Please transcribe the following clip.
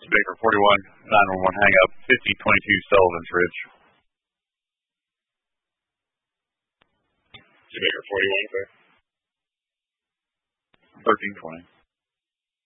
Baker 41, 911 hang up, 5022 Sullivan's Ridge. Baker 41, sir. 1320.